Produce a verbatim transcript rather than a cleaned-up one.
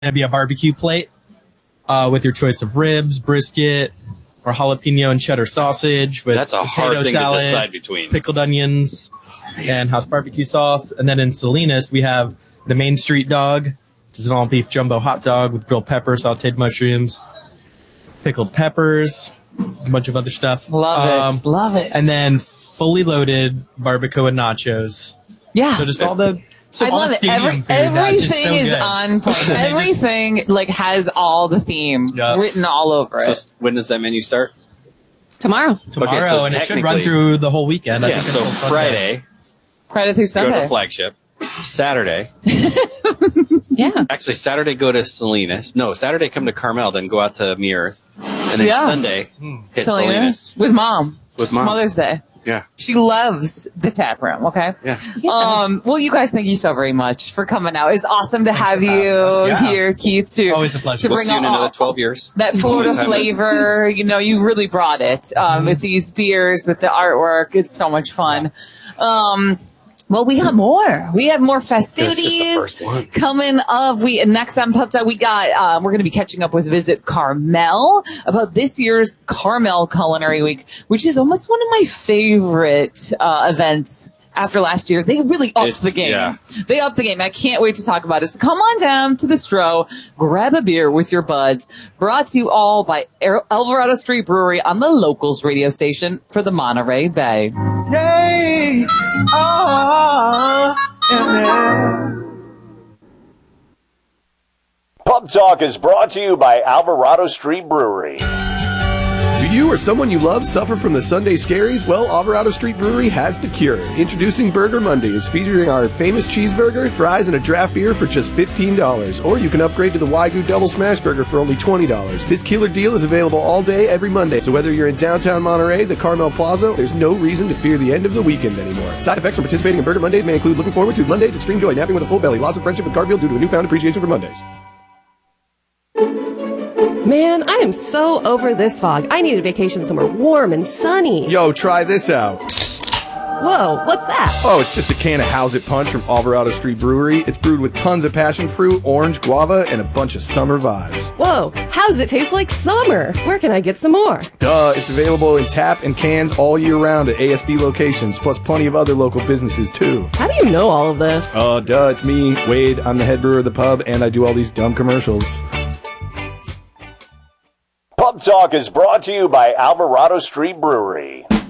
to be a barbecue plate uh, with your choice of ribs, brisket, or jalapeno and cheddar sausage with That's a potato hard thing salad, to decide between. Pickled onions, and house barbecue sauce. And then in Salinas, we have the Main Street Dog, which is an all-beef jumbo hot dog with grilled peppers, sauteed mushrooms, pickled peppers, a bunch of other stuff. Love um, it. Love it. And then fully loaded barbacoa nachos. Yeah. So just all the... So I love it. Every, everything so is good. on point. Everything just, like has all the theme yes. written all over so it. When does that menu start? Tomorrow. Tomorrow, okay, so and it should run through the whole weekend. Yeah, so Friday. Friday through Sunday. Go to the flagship. Saturday. yeah. Actually, Saturday go to Salinas. No, Saturday come to Carmel, then go out to Me-Earth. And then yeah. Sunday hit Salinas. Salinas. With mom. With mom. It's Mother's Day. Yeah. She loves the tap room, okay? Yeah. yeah. Um, well, you guys, thank you so very much for coming out. It's awesome to Thanks have you yeah. here, Keith, to, Always a pleasure. to we'll bring see you in all, another twelve years. That Florida flavor. You know, you really brought it um, mm-hmm. with these beers, with the artwork. It's so much fun. Um, Well, we got more. We have more festivities coming up. We next on Pumped Up, we got. Um, we're going to be catching up with Visit Carmel about this year's Carmel Culinary Week, which is almost one of my favorite uh, events. After last year, they really upped it's, the game. Yeah. They upped the game. I can't wait to talk about it. So come on down to the Stro, grab a beer with your buds. Brought to you all by Alvarado Street Brewery on the Locals radio station for the Monterey Bay. Yay! Oh, yeah. Pub Talk is brought to you by Alvarado Street Brewery. Do you or someone you love suffer from the Sunday scaries? Well, Alvarado Street Brewery has the cure. Introducing Burger Mondays, featuring our famous cheeseburger, fries, and a draft beer for just fifteen dollars. Or you can upgrade to the Wagyu Double Smash Burger for only twenty dollars. This killer deal is available all day, every Monday. So whether you're in downtown Monterey, the Carmel Plaza, there's no reason to fear the end of the weekend anymore. Side effects from participating in Burger Mondays may include looking forward to Mondays, extreme joy, napping with a full belly, loss of friendship with Garfield due to a newfound appreciation for Mondays. Man, I am so over this fog. I need a vacation somewhere warm and sunny. Yo, try this out. Whoa, what's that? Oh, it's just a can of How's It Punch from Alvarado Street Brewery. It's brewed with tons of passion fruit, orange, guava, and a bunch of summer vibes. Whoa, how does it taste like summer? Where can I get some more? Duh, it's available in tap and cans all year round at A S B locations, plus plenty of other local businesses, too. How do you know all of this? Oh, uh, duh, it's me, Wade. I'm the head brewer of the pub, and I do all these dumb commercials. Pub Talk is brought to you by Alvarado Street Brewery.